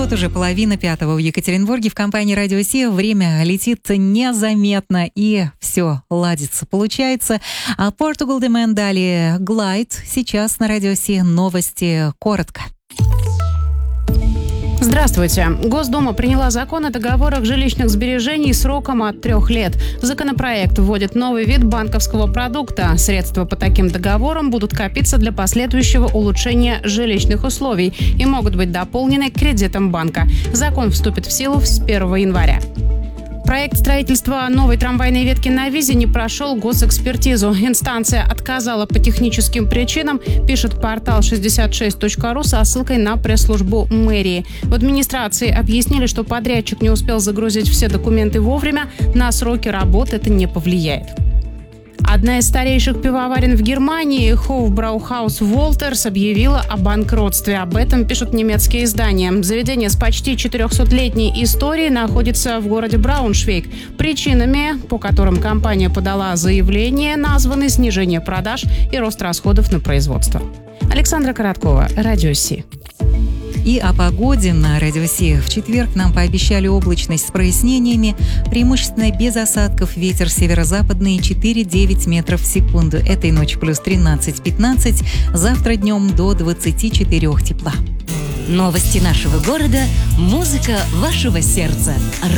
Вот уже 4:30 в Екатеринбурге. В компании «Радио Си» время летит незаметно, и все ладится, получается. А Portugal The Man далее Glide. Сейчас на «Радио Си» новости коротко. Здравствуйте. Госдума приняла закон о договорах жилищных сбережений сроком от 3 лет. Законопроект вводит новый вид банковского продукта. Средства по таким договорам будут копиться для последующего улучшения жилищных условий и могут быть дополнены кредитом банка. Закон вступит в силу с 1 января. Проект строительства новой трамвайной ветки на Визе не прошел госэкспертизу. Инстанция отказала по техническим причинам, пишет портал 66.ru со ссылкой на пресс-службу мэрии. В администрации объяснили, что подрядчик не успел загрузить все документы вовремя, на сроки работы это не повлияет. Одна из старейших пивоварен в Германии, Hofbrauhaus Wolters, объявила о банкротстве. Об этом пишут немецкие издания. Заведение с почти 400-летней историей находится в городе Брауншвейг. Причинами, по которым компания подала заявление, названы снижение продаж и рост расходов на производство. Александра Короткова, «Радио Си». И о погоде на «Радио Си». В четверг нам пообещали облачность с прояснениями, преимущественно без осадков, ветер северо-западный 4-9 метров в секунду. Этой ночью плюс 13-15, завтра днем до 24 тепла. Новости нашего города, музыка вашего сердца.